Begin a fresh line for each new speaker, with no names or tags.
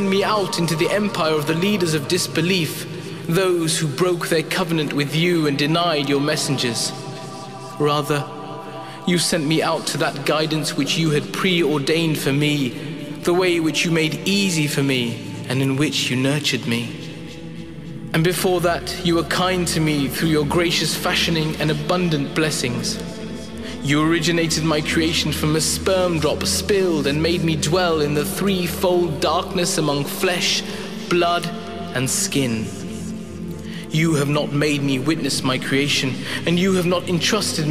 send me out into the empire of the leaders of disbelief, those who broke their covenant with you and denied your messengers. Rather, you sent me out to that guidance which you had preordained for me, the way which you made easy for me and in which you nurtured me. And before that, you were kind to me through your gracious fashioning and abundant blessings. You originated my creation from a sperm drop spilled and made me dwell in the threefold darkness among flesh, blood, and skin. You have not made me witness my creation, and you have not entrusted